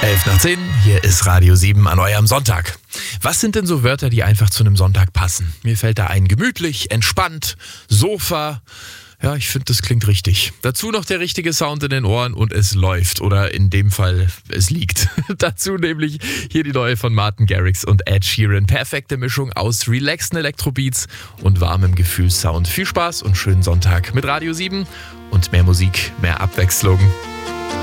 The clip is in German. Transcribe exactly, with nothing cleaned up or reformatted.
elf nach zehn, hier ist Radio sieben an eurem Sonntag. Was sind denn so Wörter, die einfach zu einem Sonntag passen? Mir fällt da ein gemütlich, entspannt, Sofa. Ja, ich finde, das klingt richtig. Dazu noch der richtige Sound in den Ohren und es läuft. Oder in dem Fall, es liegt. Dazu nämlich hier die neue von Martin Garrix und Ed Sheeran. Perfekte Mischung aus relaxten Elektrobeats und warmem Gefühlssound. Viel Spaß und schönen Sonntag mit Radio sieben und mehr Musik, mehr Abwechslung.